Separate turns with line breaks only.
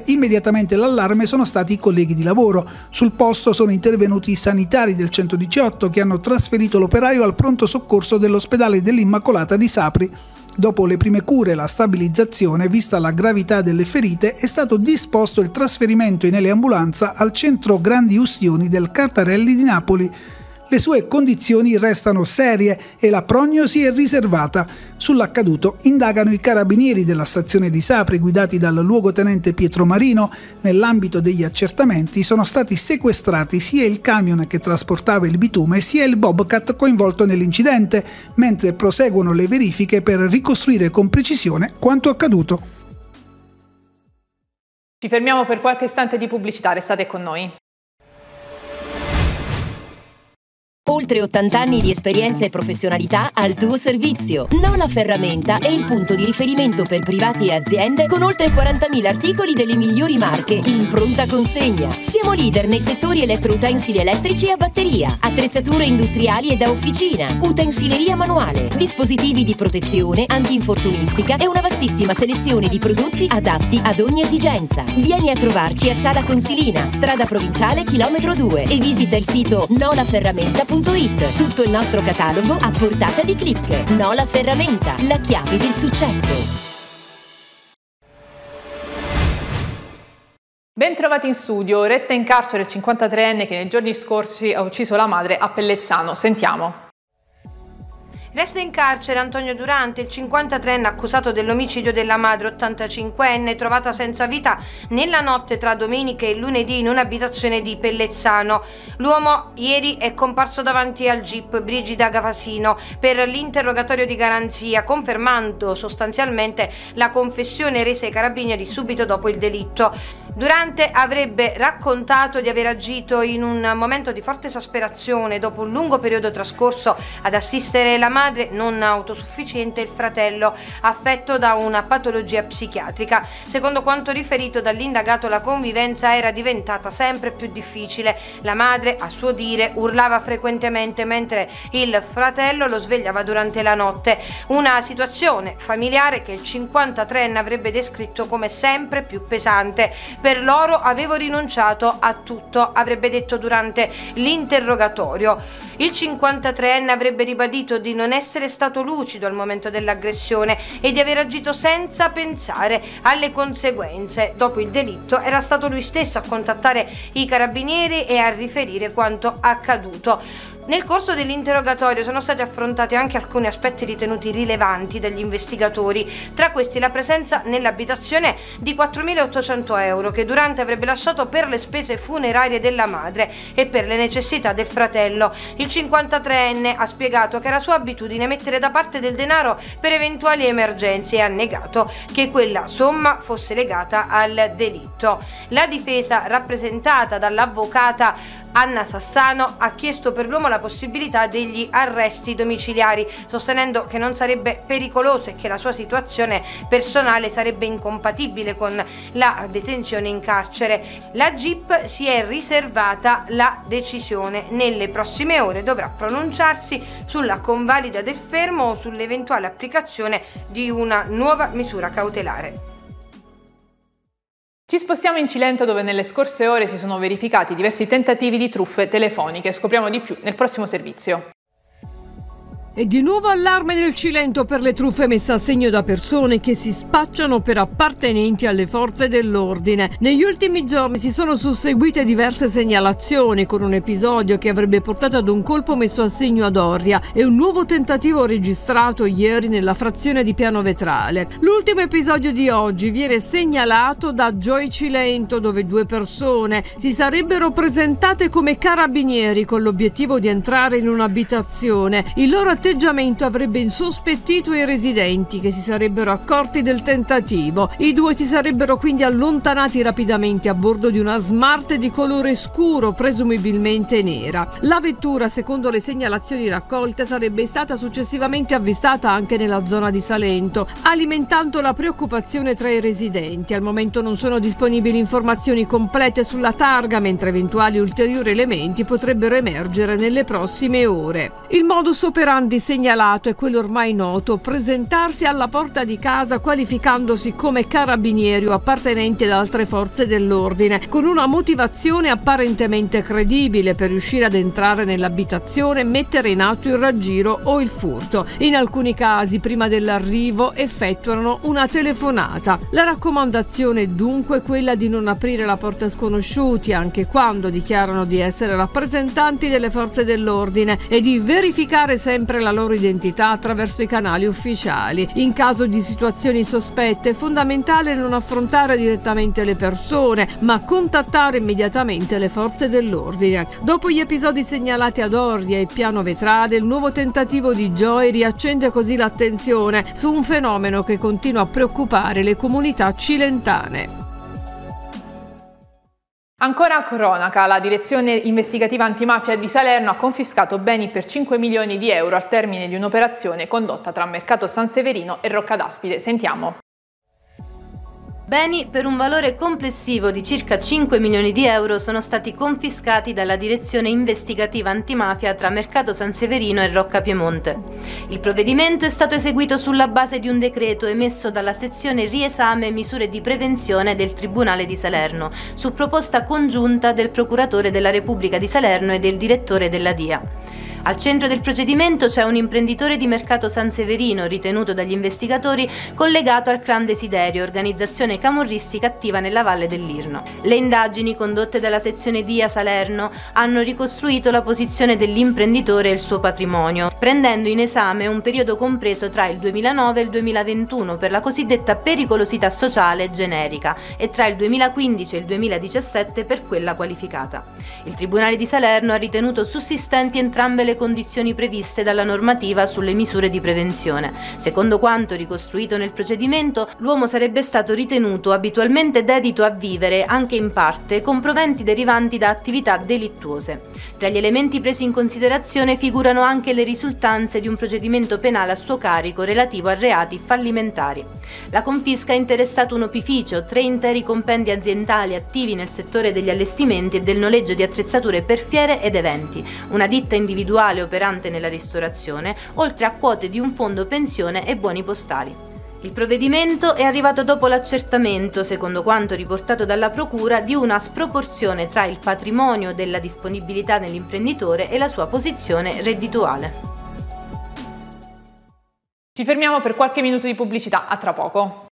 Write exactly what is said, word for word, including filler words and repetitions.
immediatamente l'allarme sono stati i colleghi di lavoro. Sul posto sono intervenuti i sanitari del centodiciotto che hanno trasferito l'operaio al pronto soccorso dell'ospedale dell'Immacolata di Sapri. Dopo le prime cure e la stabilizzazione, vista la gravità delle ferite, è stato disposto il trasferimento in eleambulanza al centro Grandi Ustioni del Cartarelli di Napoli. Le sue condizioni restano serie e la prognosi è riservata. Sull'accaduto indagano i carabinieri della stazione di Sapri guidati dal luogotenente Pietro Marino. Nell'ambito degli accertamenti sono stati sequestrati sia il camion che trasportava il bitume sia il Bobcat coinvolto nell'incidente, mentre proseguono le verifiche per ricostruire con precisione quanto accaduto.
Ci fermiamo per qualche istante di pubblicità, restate con noi.
Oltre ottanta anni di esperienza e professionalità al tuo servizio. Nola Ferramenta è il punto di riferimento per privati e aziende con oltre quarantamila articoli delle migliori marche in pronta consegna. Siamo leader nei settori elettroutensili elettrici e a batteria, attrezzature industriali e da officina, utensileria manuale, dispositivi di protezione, antinfortunistica e una vastissima selezione di prodotti adatti ad ogni esigenza. Vieni a trovarci a Sala Consilina, strada provinciale chilometro due e visita il sito nola ferramenta punto it. Tutto il nostro catalogo a portata di click. Nola Ferramenta, la chiave del successo.
Ben trovati in studio. Resta in carcere il cinquantatreenne che nei giorni scorsi ha ucciso la madre a Pellezzano. Sentiamo.
Resta in carcere Antonio Durante, il cinquantatreenne accusato dell'omicidio della madre ottantacinquenne trovata senza vita nella notte tra domenica e lunedì in un'abitazione di Pellezzano. L'uomo ieri è comparso davanti al G I P Brigida Gavasino per l'interrogatorio di garanzia, confermando sostanzialmente la confessione resa ai carabinieri subito dopo il delitto. Durante avrebbe raccontato di aver agito in un momento di forte esasperazione dopo un lungo periodo trascorso ad assistere la madre non autosufficiente e il fratello affetto da una patologia psichiatrica. Secondo quanto riferito dall'indagato, la convivenza era diventata sempre più difficile. La madre, a suo dire, urlava frequentemente mentre il fratello lo svegliava durante la notte. Una situazione familiare che il cinquantatreenne avrebbe descritto come sempre più pesante. Per loro avevo rinunciato a tutto, avrebbe detto durante l'interrogatorio. Il cinquantatreenne avrebbe ribadito di non essere stato lucido al momento dell'aggressione e di aver agito senza pensare alle conseguenze. Dopo il delitto era stato lui stesso a contattare i carabinieri e a riferire quanto accaduto. Nel corso dell'interrogatorio sono stati affrontati anche alcuni aspetti ritenuti rilevanti dagli investigatori, tra questi la presenza nell'abitazione di quattromilaottocento euro che Durante avrebbe lasciato per le spese funerarie della madre e per le necessità del fratello. Il cinquantatreenne ha spiegato che era sua abitudine mettere da parte del denaro per eventuali emergenze e ha negato che quella somma fosse legata al delitto. La difesa, rappresentata dall'avvocata Anna Sassano, ha chiesto per l'uomo la possibilità degli arresti domiciliari, sostenendo che non sarebbe pericoloso e che la sua situazione personale sarebbe incompatibile con la detenzione in carcere. La G I P si è riservata la decisione. Nelle prossime ore dovrà pronunciarsi sulla convalida del fermo o sull'eventuale applicazione di una nuova misura cautelare.
Ci spostiamo in Cilento, dove nelle scorse ore si sono verificati diversi tentativi di truffe telefoniche. Scopriamo di più nel prossimo servizio.
E di nuovo allarme nel Cilento per le truffe messe a segno da persone che si spacciano per appartenenti alle forze dell'ordine. Negli ultimi giorni si sono susseguite diverse segnalazioni, con un episodio che avrebbe portato ad un colpo messo a segno ad Oria e un nuovo tentativo registrato ieri nella frazione di Piano Vetrale. L'ultimo episodio di oggi viene segnalato da Gioia Cilento, dove due persone si sarebbero presentate come carabinieri con l'obiettivo di entrare in un'abitazione. Il loro atteggiamento avrebbe insospettito i residenti, che si sarebbero accorti del tentativo. I due si sarebbero quindi allontanati rapidamente a bordo di una Smart di colore scuro, presumibilmente nera. La vettura, secondo le segnalazioni raccolte, sarebbe stata successivamente avvistata anche nella zona di Salento, alimentando la preoccupazione tra i residenti. Al momento non sono disponibili informazioni complete sulla targa, mentre eventuali ulteriori elementi potrebbero emergere nelle prossime ore. Il modus operandi episodi segnalato è quello ormai noto: presentarsi alla porta di casa qualificandosi come carabinieri o appartenenti ad altre forze dell'ordine, con una motivazione apparentemente credibile per riuscire ad entrare nell'abitazione e mettere in atto il raggiro o il furto. In alcuni casi, prima dell'arrivo, effettuano una telefonata. La raccomandazione è dunque quella di non aprire la porta a sconosciuti, anche quando dichiarano di essere rappresentanti delle forze dell'ordine, e di verificare sempre la loro identità attraverso i canali ufficiali. In caso di situazioni sospette è fondamentale non affrontare direttamente le persone, ma contattare immediatamente le forze dell'ordine. Dopo gli episodi segnalati ad Ordia e Piano Vetrale, il nuovo tentativo di Joy riaccende così l'attenzione su un fenomeno che continua a preoccupare le comunità cilentane.
Ancora a cronaca, la direzione investigativa antimafia di Salerno ha confiscato beni per cinque milioni di euro al termine di un'operazione condotta tra Mercato San Severino e Rocca d'Aspide. Sentiamo.
Beni per un valore complessivo di circa cinque milioni di euro sono stati confiscati dalla direzione investigativa antimafia tra Mercato San Severino e Rocca Piemonte. Il provvedimento è stato eseguito sulla base di un decreto emesso dalla sezione riesame e misure di prevenzione del Tribunale di Salerno, su proposta congiunta del procuratore della Repubblica di Salerno e del direttore della D I A. Al centro del procedimento c'è un imprenditore di Mercato San Severino, ritenuto dagli investigatori collegato al Clan Desiderio, organizzazione camorristica attiva nella Valle dell'Irno. Le indagini condotte dalla sezione D I A Salerno hanno ricostruito la posizione dell'imprenditore e il suo patrimonio, prendendo in esame un periodo compreso tra il duemilanove e il duemilaventuno per la cosiddetta pericolosità sociale generica e tra il duemilaquindici e il duemiladiciassette per quella qualificata. Il Tribunale di Salerno ha ritenuto sussistenti entrambe le condizioni previste dalla normativa sulle misure di prevenzione. Secondo quanto ricostruito nel procedimento, l'uomo sarebbe stato ritenuto abitualmente dedito a vivere, anche in parte, con proventi derivanti da attività delittuose. Tra gli elementi presi in considerazione figurano anche le risultanze di un procedimento penale a suo carico relativo a reati fallimentari. La confisca ha interessato un opificio, tre interi compendi aziendali attivi nel settore degli allestimenti e del noleggio di attrezzature per fiere ed eventi, una ditta individuale operante nella ristorazione, oltre a quote di un fondo pensione e buoni postali. Il provvedimento è arrivato dopo l'accertamento, secondo quanto riportato dalla Procura, di una sproporzione tra il patrimonio della disponibilità dell'imprenditore e la sua posizione reddituale.
Ci fermiamo per qualche minuto di pubblicità, a tra poco.